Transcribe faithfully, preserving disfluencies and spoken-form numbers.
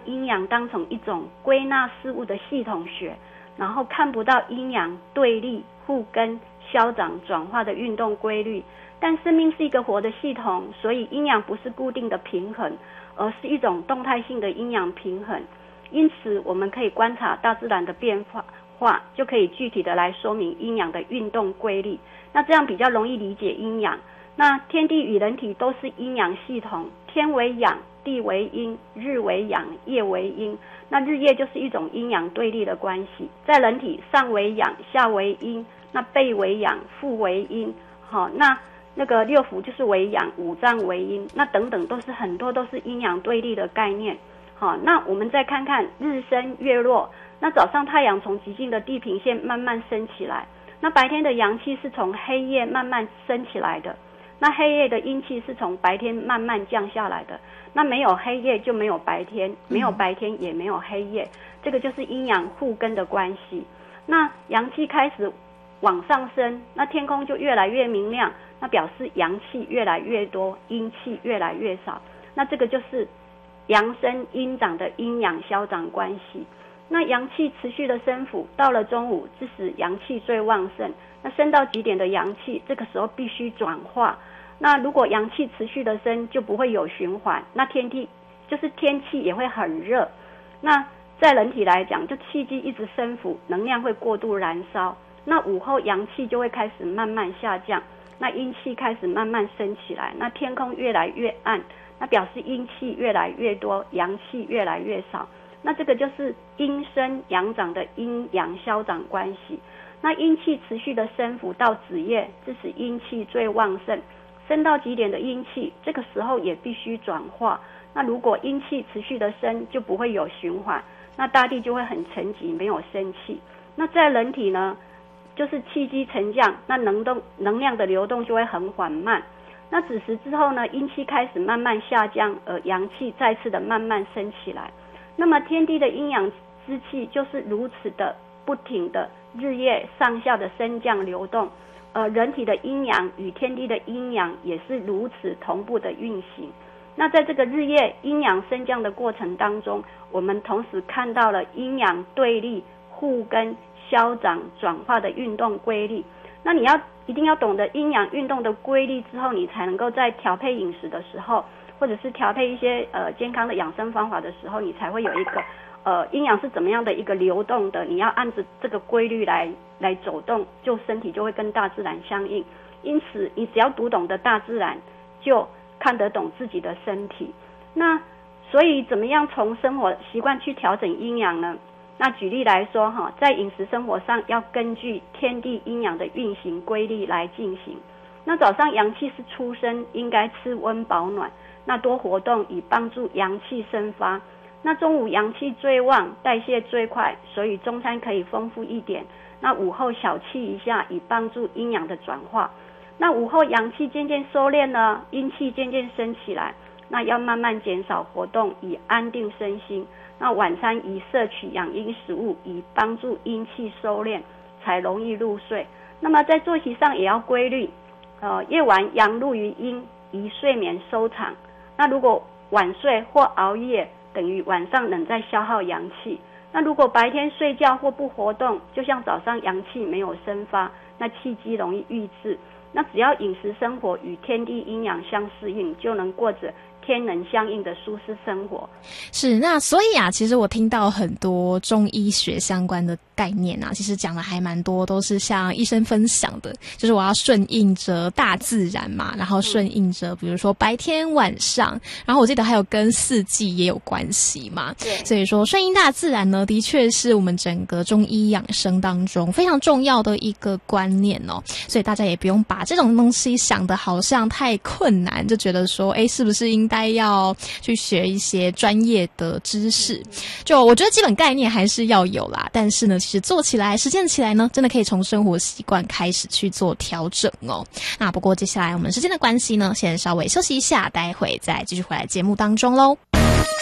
阴阳当成一种归纳事物的系统学，然后看不到阴阳对立、互根、消长、转化的运动规律。但生命是一个活的系统，所以阴阳不是固定的平衡，而是一种动态性的阴阳平衡。因此我们可以观察大自然的变化，就可以具体的来说明阴阳的运动规律，那这样比较容易理解阴阳。那天地与人体都是阴阳系统，天为阳，地为阴，日为阳，夜为阴。那日夜就是一种阴阳对立的关系。在人体上为阳，下为阴，那背为阳，腹为阴。好，那那个六腑就是为阳，五脏为阴，那等等都是很多都是阴阳对立的概念。好，那我们再看看日升月落。那早上太阳从极静的地平线慢慢升起来，那白天的阳气是从黑夜慢慢升起来的，那黑夜的阴气是从白天慢慢降下来的。那没有黑夜就没有白天，没有白天也没有黑夜，这个就是阴阳互根的关系。那阳气开始往上升，那天空就越来越明亮，那表示阳气越来越多，阴气越来越少。那这个就是阳升阴长的阴阳消长关系。那阳气持续的升伏，到了中午，致使阳气最旺盛。那升到极点的阳气，这个时候必须转化。那如果阳气持续的升，就不会有循环。那天地就是天气也会很热。那在人体来讲，就气机一直升伏，能量会过度燃烧。那午后阳气就会开始慢慢下降，那阴气开始慢慢升起来。那天空越来越暗，那表示阴气越来越多，阳气越来越少。那这个就是阴升阳长的阴阳消长关系。那阴气持续的升伏到子夜，这是阴气最旺盛，升到极点的阴气，这个时候也必须转化。那如果阴气持续的升，就不会有循环，那大地就会很沉寂，没有生气。那在人体呢，就是气机沉降，那能动能量的流动就会很缓慢。那子时之后呢，阴气开始慢慢下降，而阳气再次的慢慢升起来。那么天地的阴阳之气就是如此的不停的日夜上下的升降流动，呃，人体的阴阳与天地的阴阳也是如此同步的运行。那在这个日夜阴阳升降的过程当中，我们同时看到了阴阳对立、互根、消长、转化的运动规律。那你要一定要懂得阴阳运动的规律之后，你才能够在调配饮食的时候，或者是调配一些呃健康的养生方法的时候，你才会有一个呃阴阳是怎么样的一个流动的，你要按着这个规律来来走动，就身体就会跟大自然相应。因此你只要读懂得大自然，就看得懂自己的身体。那所以怎么样从生活习惯去调整阴阳呢？那举例来说哈，在饮食生活上要根据天地阴阳的运行规律来进行。那早上阳气是初升，应该吃温保暖，那多活动以帮助阳气生发。那中午阳气最旺，代谢最快，所以中餐可以丰富一点。那午后小憩一下，以帮助阴阳的转化。那午后阳气渐渐收敛了，阴气渐渐升起来，那要慢慢减少活动，以安定身心。那晚餐宜摄取养阴食物，以帮助阴气收敛，才容易入睡。那么在作息上也要规律，呃，夜晚阳入于阴，宜睡眠收场。那如果晚睡或熬夜，等于晚上仍在消耗阳气。那如果白天睡觉或不活动，就像早上阳气没有生发，那气机容易郁滞。那只要饮食生活与天地阴阳相适应，就能过着天人相应的舒适生活。 是，那所以啊，其实我听到很多中医学相关的概念啊，其实讲的还蛮多，都是像医生分享的，就是我要顺应着大自然嘛，然后顺应着比如说白天晚上，然后我记得还有跟四季也有关系嘛。对，所以说顺应大自然呢，的确是我们整个中医养生当中非常重要的一个观念哦。所以大家也不用把这种东西想得好像太困难，就觉得说，哎，是不是应该要去学一些专业的知识？就我觉得基本概念还是要有啦，但是呢，其实做起来、实践起来呢，真的可以从生活习惯开始去做调整哦。那不过接下来我们时间的关系呢，先稍微休息一下，待会再继续回来节目当中喽。